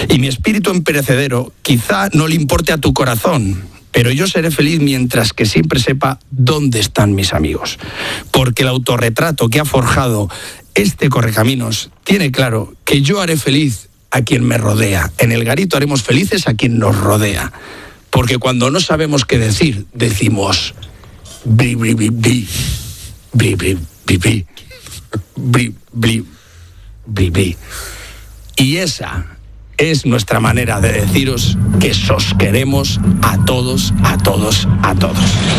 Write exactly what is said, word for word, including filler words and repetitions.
Y mi espíritu imperecedero quizá no le importe a tu corazón, pero yo seré feliz mientras que siempre sepa dónde están mis amigos. Porque el autorretrato que ha forjado este Correcaminos tiene claro que yo haré feliz a quien me rodea. En el garito haremos felices a quien nos rodea. Porque cuando no sabemos qué decir, decimos bli, bli, bli, bli, bli, bli, bli, bli, bli, bli, bli, bli. Y esa es nuestra manera de deciros que os queremos a todos, a todos, a todos.